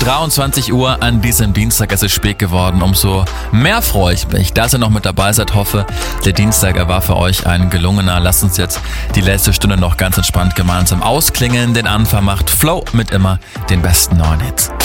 23 Uhr an diesem Dienstag. Es ist spät geworden. Umso mehr freue ich mich, dass ihr noch mit dabei seid. Hoffe, der Dienstag war für euch ein gelungener. Lasst uns jetzt die letzte Stunde noch ganz entspannt gemeinsam ausklingen. Den Anfang macht Flo mit immer den besten neuen Hits.